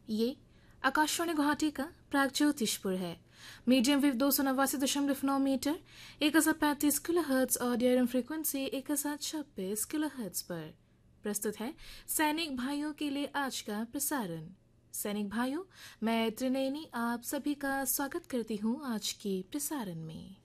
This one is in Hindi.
ये आकाशवाणी गुवाहाटी का प्रागज्योतिषपुर है। मीडियम वेव 289.9 मीटर 1035 किलोहर्ट्ज और एफएम फ्रीक्वेंसी 1026 किलोहर्ट्ज पर प्रस्तुत है सैनिक भाइयों के लिए आज का प्रसारण। सैनिक भाइयों, मैं त्रिनेनी आप सभी का स्वागत करती हूँ आज के प्रसारण में।